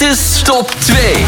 is top 2.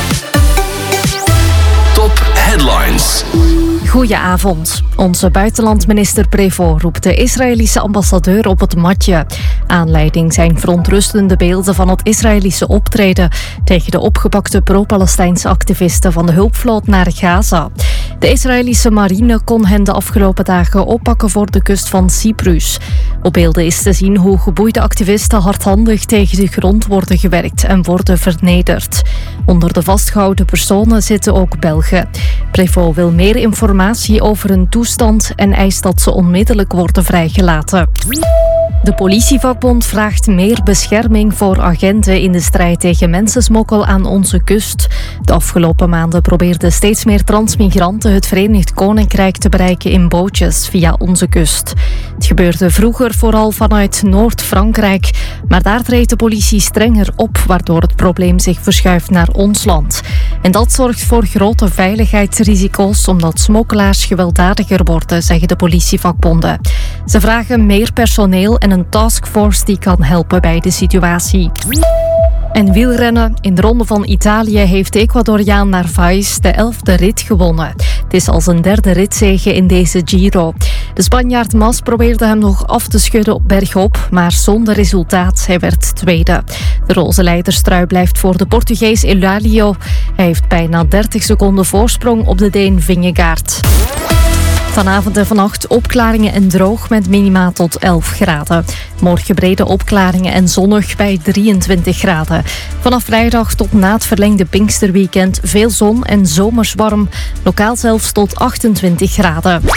Top headlines. Goedenavond. Onze buitenlandminister Prévost roept de Israëlische ambassadeur op het matje. Aanleiding zijn verontrustende beelden van het Israëlische optreden tegen de opgepakte pro-Palestijnse activisten van de hulpvloot naar Gaza. De Israëlische marine kon hen de afgelopen dagen oppakken voor de kust van Cyprus. Op beelden is te zien hoe geboeide activisten hardhandig tegen de grond worden gewerkt en worden vernederd. Onder de vastgehouden personen zitten ook Belgen. Prévost wil meer informatie over hun toestand en eist dat ze onmiddellijk worden vrijgelaten. De politievakbond vraagt meer bescherming voor agenten in de strijd tegen mensensmokkel aan onze kust. De afgelopen maanden probeerden steeds meer transmigranten het Verenigd Koninkrijk te bereiken in bootjes via onze kust. Het gebeurde vroeger vooral vanuit Noord-Frankrijk, maar daar treedt de politie strenger op, waardoor het probleem zich verschuift naar ons land. En dat zorgt voor grote veiligheidsrisico's, omdat smokkelaars gewelddadiger worden, zeggen de politievakbonden. Ze vragen meer personeel en een taskforce die kan helpen bij de situatie. En wielrennen. In de Ronde van Italië heeft de Ecuadoriaan Narvaez de 11e rit gewonnen. Het is al zijn 3e ritzege in deze Giro. De Spanjaard Mas probeerde hem nog af te schudden op bergop, maar zonder resultaat. Hij werd tweede. De roze leiderstrui blijft voor de Portugees Eulálio. Hij heeft bijna 30 seconden voorsprong op de Deen Vingegaard. Vanavond en vannacht opklaringen en droog met minima tot 11 graden. Morgen brede opklaringen en zonnig bij 23 graden. Vanaf vrijdag tot na het verlengde Pinksterweekend veel zon en zomers warm. Lokaal zelfs tot 28 graden.